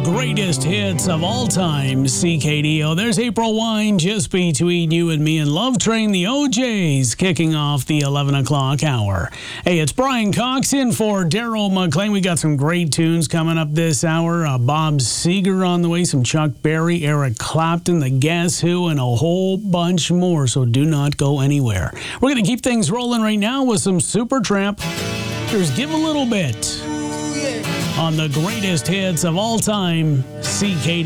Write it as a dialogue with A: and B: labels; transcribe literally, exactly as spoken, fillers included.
A: greatest hits of all time, C K D O. There's April Wine just between you and me and Love Train, the O Js, kicking off the eleven o'clock hour. Hey, it's Brian Cox in for Daryl McLean. We got some great tunes coming up this hour. Uh, Bob Seger on the way, some Chuck Berry, Eric Clapton, the Guess Who, and a whole bunch more, so do not go anywhere. We're going to keep things rolling right now with some Supertramp. Here's Give a Little Bit on the greatest hits of all time, C K D O.